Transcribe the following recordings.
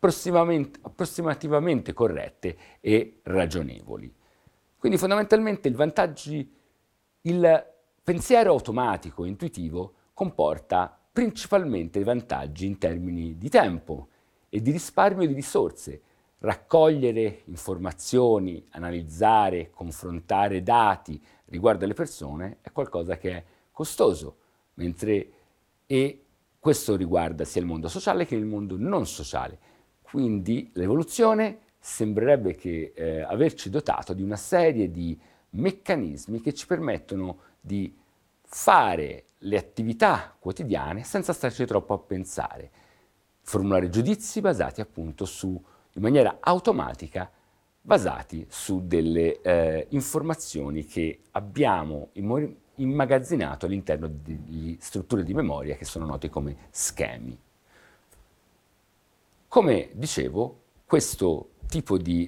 approssimativamente corrette e ragionevoli. Quindi fondamentalmente il pensiero automatico, intuitivo, comporta principalmente vantaggi in termini di tempo e di risparmio di risorse. Raccogliere informazioni, analizzare, confrontare dati riguardo alle persone è qualcosa che è costoso, e questo riguarda sia il mondo sociale che il mondo non sociale. Quindi l'evoluzione sembrerebbe che averci dotato di una serie di meccanismi che ci permettono di fare le attività quotidiane senza starci troppo a pensare, formulare giudizi basati appunto in maniera automatica, basati su delle informazioni che abbiamo immagazzinato all'interno di strutture di memoria che sono note come schemi. Come dicevo, questo tipo di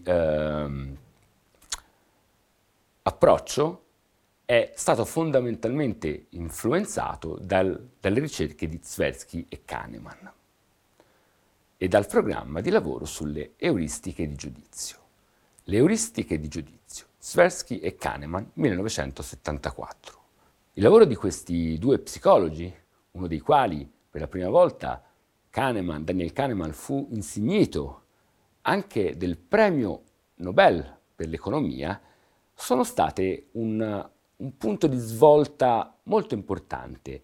approccio è stato fondamentalmente influenzato dalle ricerche di Tversky e Kahneman e dal programma di lavoro sulle euristiche di giudizio. Le euristiche di giudizio, Tversky e Kahneman, 1974. Il lavoro di questi due psicologi, uno dei quali per la prima volta Daniel Kahneman, fu insignito anche del premio Nobel per l'economia, sono state un punto di svolta molto importante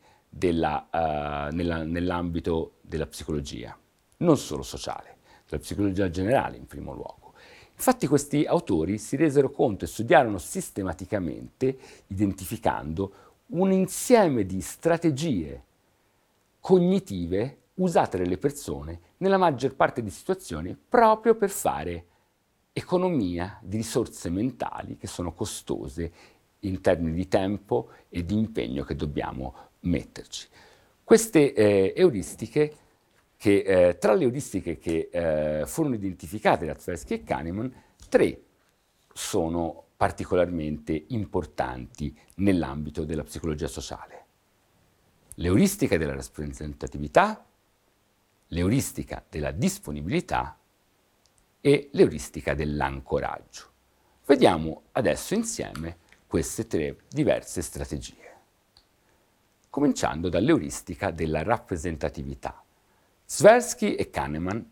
nell'ambito della psicologia, non solo sociale, della psicologia generale in primo luogo. Infatti questi autori si resero conto e studiarono sistematicamente, identificando un insieme di strategie cognitive usate dalle persone nella maggior parte di situazioni proprio per fare economia di risorse mentali che sono costose in termini di tempo e di impegno che dobbiamo metterci. Queste euristiche, tra le euristiche che furono identificate da Tversky e Kahneman, 3 sono particolarmente importanti nell'ambito della psicologia sociale. L'euristica della rappresentatività, l'euristica della disponibilità e l'euristica dell'ancoraggio. Vediamo adesso insieme queste 3 diverse strategie. Cominciando dall'euristica della rappresentatività. Tversky e Kahneman,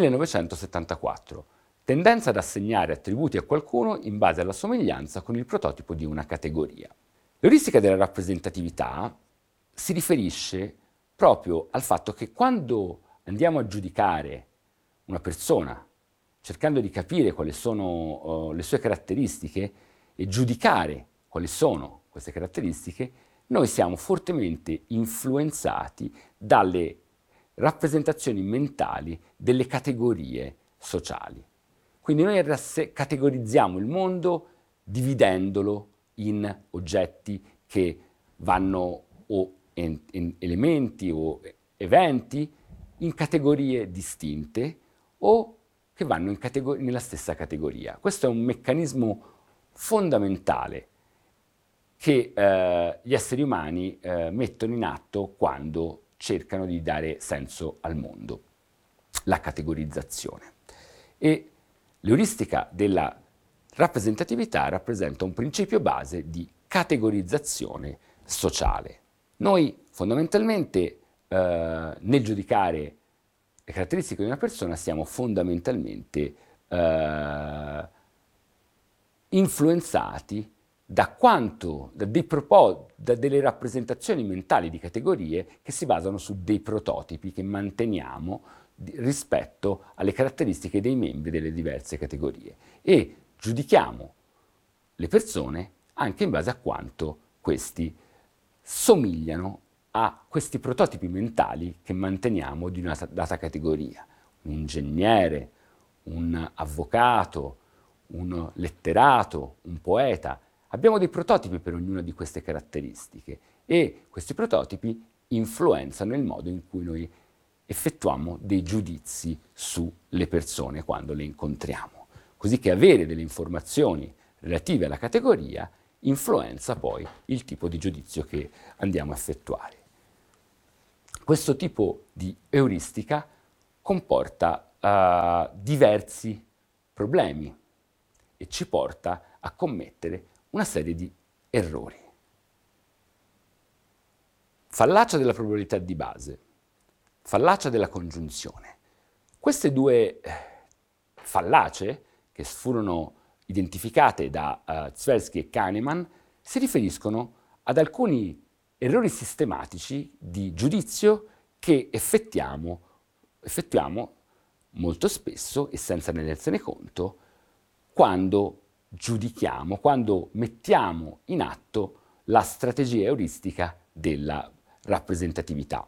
1974. Tendenza ad assegnare attributi a qualcuno in base alla somiglianza con il prototipo di una categoria. L'euristica della rappresentatività si riferisce proprio al fatto che quando andiamo a giudicare una persona, cercando di capire quali sono le sue caratteristiche e giudicare quali sono queste caratteristiche, noi siamo fortemente influenzati dalle rappresentazioni mentali delle categorie sociali. Quindi noi categorizziamo il mondo dividendolo in oggetti che vanno o in elementi o eventi in categorie distinte o che vanno nella stessa categoria. Questo è un meccanismo fondamentale che gli esseri umani mettono in atto quando cercano di dare senso al mondo, la categorizzazione. E l'euristica della rappresentatività rappresenta un principio base di categorizzazione sociale. Noi fondamentalmente nel giudicare le caratteristiche di una persona siamo fondamentalmente influenzati da delle rappresentazioni mentali di categorie che si basano su dei prototipi che manteniamo rispetto alle caratteristiche dei membri delle diverse categorie e giudichiamo le persone anche in base a quanto questi somigliano a questi prototipi mentali che manteniamo di una data categoria. Un ingegnere, un avvocato, un letterato, un poeta. Abbiamo dei prototipi per ognuna di queste caratteristiche e questi prototipi influenzano il modo in cui noi effettuiamo dei giudizi sulle persone quando le incontriamo. Così che avere delle informazioni relative alla categoria influenza poi il tipo di giudizio che andiamo a effettuare. Questo tipo di euristica comporta diversi problemi e ci porta a commettere una serie di errori. Fallacia della probabilità di base, fallacia della congiunzione. Queste due fallacie, che furono identificate da Tversky e Kahneman, si riferiscono ad alcuni errori sistematici di giudizio che effettuiamo molto spesso e senza rendersene conto quando giudichiamo, quando mettiamo in atto la strategia euristica della rappresentatività.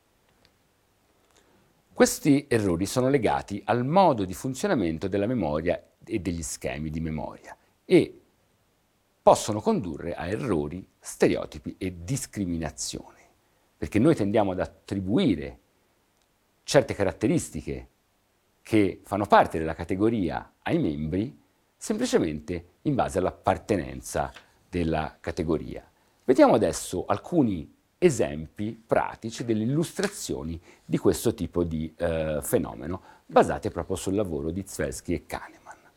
Questi errori sono legati al modo di funzionamento della memoria e degli schemi di memoria e possono condurre a errori, stereotipi e discriminazioni, perché noi tendiamo ad attribuire certe caratteristiche che fanno parte della categoria ai membri semplicemente in base all'appartenenza della categoria. Vediamo adesso alcuni esempi pratici delle illustrazioni di questo tipo di fenomeno, basate proprio sul lavoro di Tversky e Kahneman.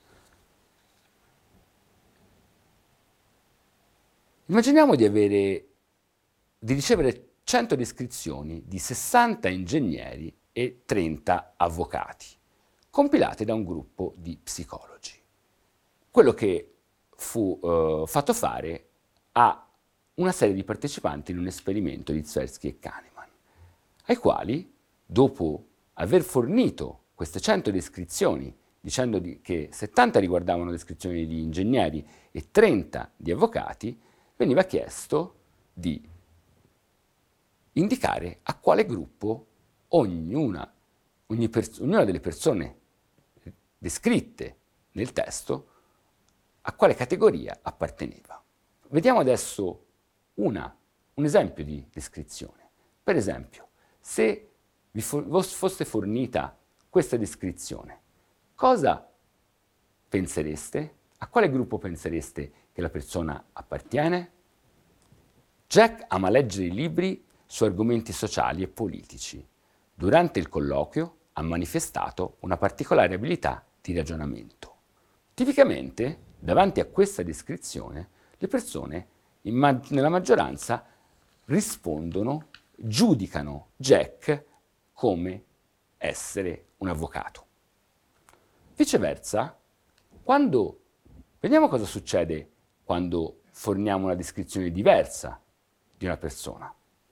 Immaginiamo di ricevere 100 descrizioni di 60 ingegneri e 30 avvocati, compilate da un gruppo di psicologi. Quello che fu fatto fare a una serie di partecipanti in un esperimento di Tversky e Kahneman, ai quali, dopo aver fornito queste 100 descrizioni, dicendo che 70 riguardavano descrizioni di ingegneri e 30 di avvocati, veniva chiesto di indicare a quale gruppo ognuna delle persone descritte nel testo, a quale categoria apparteneva. Vediamo adesso un esempio di descrizione. Per esempio, se vi fosse fornita questa descrizione, cosa pensereste? A quale gruppo pensereste che la persona appartiene? Jack ama leggere i libri su argomenti sociali e politici. Durante il colloquio ha manifestato una particolare abilità di ragionamento. Tipicamente, davanti a questa descrizione, le persone nella maggioranza rispondono, giudicano Jack come essere un avvocato. Viceversa, vediamo cosa succede quando forniamo una descrizione diversa di una persona.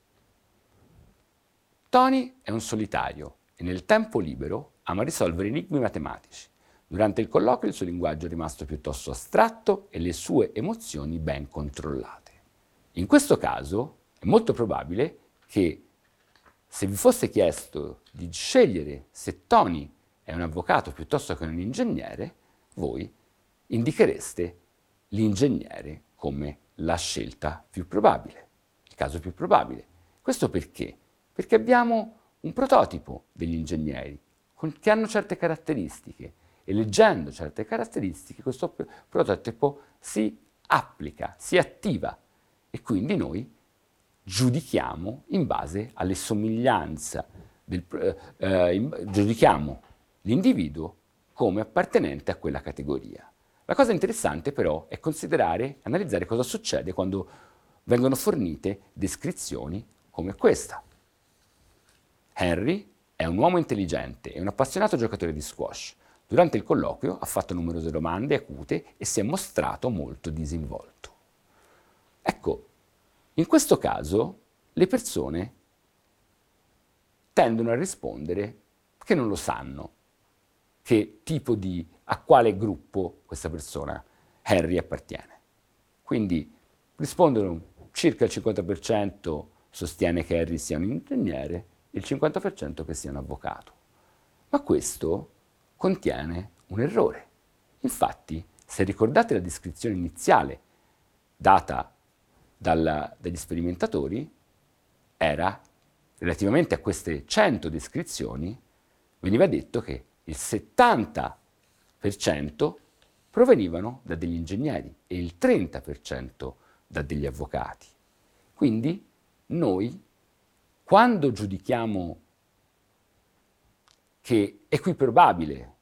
Tony è un solitario e nel tempo libero ama risolvere enigmi matematici. Durante il colloquio il suo linguaggio è rimasto piuttosto astratto e le sue emozioni ben controllate. In questo caso è molto probabile che se vi fosse chiesto di scegliere se Tony è un avvocato piuttosto che un ingegnere, voi indichereste l'ingegnere come la scelta più probabile, il caso più probabile. Questo perché? Perché abbiamo un prototipo degli ingegneri che hanno certe caratteristiche e leggendo certe caratteristiche questo prototipo si applica, si attiva e quindi noi giudichiamo in base alle somiglianze, giudichiamo l'individuo come appartenente a quella categoria. La cosa interessante però è analizzare cosa succede quando vengono fornite descrizioni come questa. Henry è un uomo intelligente e un appassionato giocatore di squash. Durante il colloquio ha fatto numerose domande acute e si è mostrato molto disinvolto. Ecco, in questo caso le persone tendono a rispondere che non lo sanno, a quale gruppo questa persona, Henry, appartiene. Quindi rispondono circa il 50% sostiene che Henry sia un ingegnere e il 50% che sia un avvocato. Ma questo contiene un errore. Infatti, se ricordate la descrizione iniziale data dagli sperimentatori, era, relativamente a queste 100 descrizioni, veniva detto che il 70% provenivano da degli ingegneri e il 30% da degli avvocati. Quindi noi, quando giudichiamo che è qui probabile